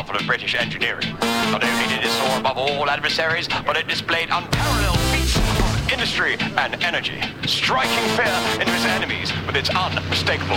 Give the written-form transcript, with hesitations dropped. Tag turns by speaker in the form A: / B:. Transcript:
A: marvel of British engineering. Not only did it soar above all adversaries, but it displayed unparalleled feats of industry and energy, striking fear into its enemies with its unmistakable